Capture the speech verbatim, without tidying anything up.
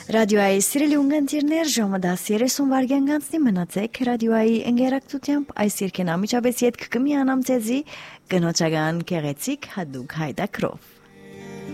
Ռադիոյի սիրելի ունգընտիրներ, ժամը դասերեսուն վարգյան գանցնի մնացեք ռադիոյի ընկերակցությամբ այս երկեն ամիջապես ետք կմիանամ ձեզի կնոջական կեղեցիկ հադուկ հայդակրով։